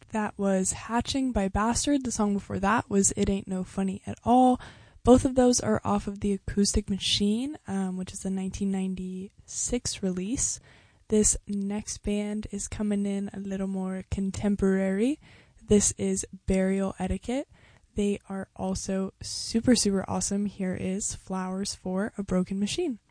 That was Hatching by Bastard. The song before that was It Ain't No Funny at All. Both of those are off of the Acoustic Machine, which is a 1996 release. This next band is coming in a little more contemporary. This is Burial Etiquette. They are also super, super awesome. Here is Flowers for a Broken Machine.